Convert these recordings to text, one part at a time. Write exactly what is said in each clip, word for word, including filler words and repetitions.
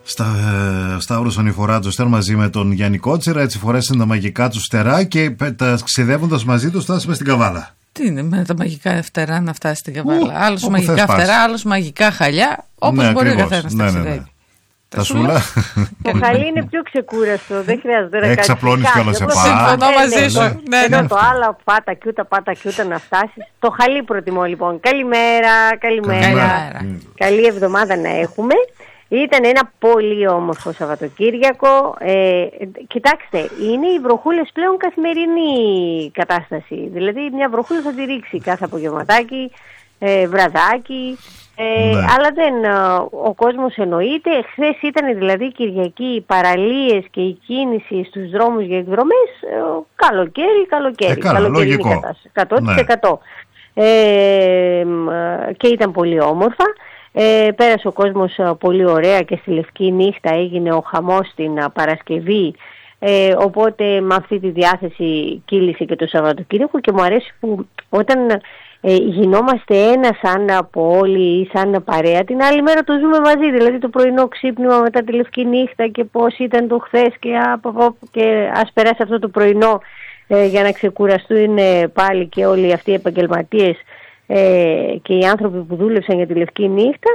Στα ε, Σταύρος Ονειφοράτζος ήταν μαζί με τον Γιάννη Κότσιρα, έτσι φορέσαν τα μαγικά τους φτερά και τα ξεδεύοντας μαζί τους φτάσαμε στην Καβάλα. Τι είναι με τα μαγικά φτερά να φτάσει στην Καβάλα? Άλλος μαγικά φτερά, άλλος μαγικά χαλιά, όπως ναι, μπορεί ο καθένας να ταξιδεύει. Ναι, ναι, ναι. Τα σούλα. Το χαλί είναι πιο ξεκούραστο, δεν χρειάζεται να κάνει. Εξαπλώνεις κιόλας σε πάρα. Συμφωνώ μαζί σου. Ενώ το άλλο πάτα κι ούτα, πάτα κι ούτα να φτάσεις. Το χαλί προτιμώ λοιπόν. Καλημέρα, καλημέρα. Καλή εβδομάδα να έχουμε. Ήταν ένα πολύ όμορφο Σαββατοκύριακο. Ε, κοιτάξτε, είναι οι βροχούλες πλέον καθημερινή κατάσταση. Δηλαδή μια βροχούλα θα τη ρίξει κάθε απογευματάκι, ε, βραδάκι. Ε, ναι. Αλλά δεν, ο κόσμος εννοείται. Χθες ήταν δηλαδή Κυριακή, οι παραλίες και η κίνηση στους δρόμους για εκδρομές. Καλοκαίρι, καλοκαίρι. Ε, καλά, καλοκαιρινή κατάσταση. εκατό τοις εκατό. Ναι. Ε, και ήταν πολύ όμορφα. Ε, πέρασε ο κόσμος πολύ ωραία και στη Λευκή Νύχτα έγινε ο χαμός την Παρασκευή. Ε, οπότε με αυτή τη διάθεση κύλησε και το Σαββατοκύριακο και μου αρέσει που όταν ε, γινόμαστε ένα σαν από όλοι ή σαν παρέα, την άλλη μέρα το ζούμε μαζί. Δηλαδή το πρωινό ξύπνημα μετά τη Λευκή Νύχτα και πώς ήταν το χθες και, α, και ας περάσει αυτό το πρωινό ε, για να ξεκουραστούν ε, πάλι και όλοι αυτοί οι επαγγελματίες ε, και οι άνθρωποι που δούλεψαν για τη Λευκή Νύχτα.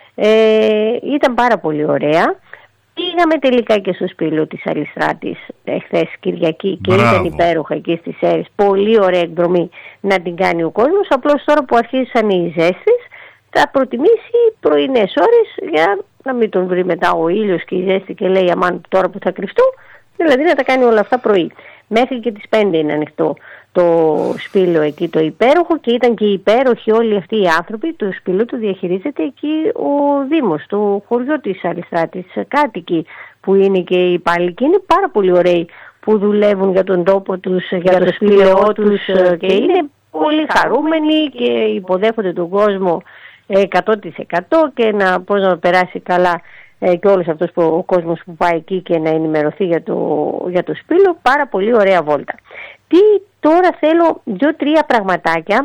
Ε, ήταν πάρα πολύ ωραία. Πήγαμε τελικά και στο Σπήλο της Αλιστράτης χθες Κυριακή και Μπράβο. Ήταν υπέροχα εκεί στις Σέρρες. Πολύ ωραία εκδρομή να την κάνει ο κόσμος. Απλώς τώρα που αρχίσαν οι ζέστες θα προτιμήσει πρωινές ώρες για να μην τον βρει μετά ο ήλιος και η ζέστη και λέει αμάν τώρα που θα κρυφτώ. Δηλαδή να τα κάνει όλα αυτά πρωί. Μέχρι και τις πέντε είναι ανοιχτό το Σπήλο εκεί το υπέροχο και ήταν και υπέροχοι όλοι αυτοί οι άνθρωποι. Το Σπήλο το διαχειρίζεται εκεί ο Δήμος, το χωριό της Αλιστράτης, κάτοικοι που είναι και οι υπάλληλοι και είναι πάρα πολύ ωραίοι που δουλεύουν για τον τόπο τους, για, για το σπήλαιό τους και είναι πολύ χαρούμενοι και υποδέχονται τον κόσμο εκατό τοις εκατό και να, πώς να περάσει καλά ε, και όλος αυτός που, ο κόσμος που πάει εκεί και να ενημερωθεί για το, για το Σπήλο. Πάρα πολύ ωραία βόλτα. Τι τώρα θέλω, δύο-τρία πραγματάκια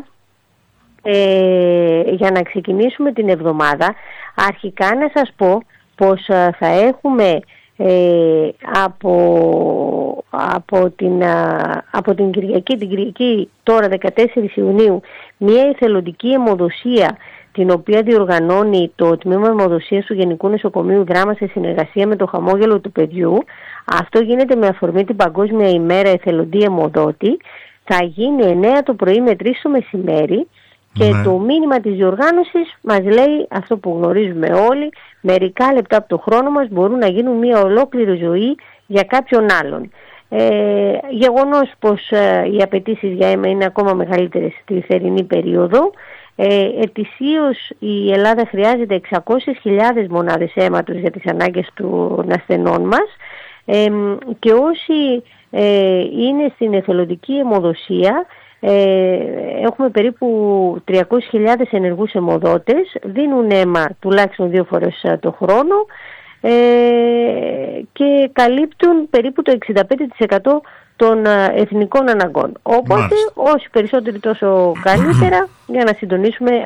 ε, για να ξεκινήσουμε την εβδομάδα. Αρχικά να σας πω πως α, θα έχουμε ε, από, από, την, α, από την Κυριακή, την Κυριακή τώρα δεκατέσσερις Ιουνίου μια εθελοντική αιμοδοσία την οποία διοργανώνει το Τμήμα Αιμοδοσίας του Γενικού Νοσοκομείου Δράμα σε συνεργασία με το Χαμόγελο του Παιδιού. Αυτό γίνεται με αφορμή την Παγκόσμια ημέρα εθελοντή αιμοδότη. Θα γίνει εννέα το πρωί με τρεις το μεσημέρι και ναι. Το μήνυμα της διοργάνωσης μας λέει αυτό που γνωρίζουμε όλοι. Μερικά λεπτά από το χρόνο μας μπορούν να γίνουν μια ολόκληρη ζωή για κάποιον άλλον. Ε, γεγονός πως ε, οι απαιτήσεις για αίμα είναι ακόμα μεγαλύτερες στη θερινή περίοδο. Ε, ετησίως η Ελλάδα χρειάζεται εξακόσιες χιλιάδες μονάδες αίματος για τις ανάγκες των ασθενών μας ε, και όσοι ε, είναι στην εθελοντική αιμοδοσία ε, έχουμε περίπου τριακόσιες χιλιάδες ενεργούς αιμοδότες, δίνουν αίμα τουλάχιστον δύο φορές το χρόνο ε, και καλύπτουν περίπου το εξήντα πέντε τοις εκατό των εθνικών αναγκών. Οπότε, Μάλιστα. Όσοι περισσότεροι τόσο καλύτερα, για να συντονίσουμε